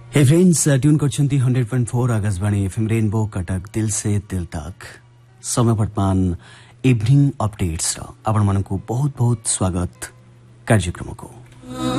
हे friends tune करछंती 100.4 Akashvani FM rainbow Cuttack दिल से दिल तक समय वर्तमान इवनिंग अपडेट्स आपण मानकु बहुत बहुत स्वागत कार्यक्रम को।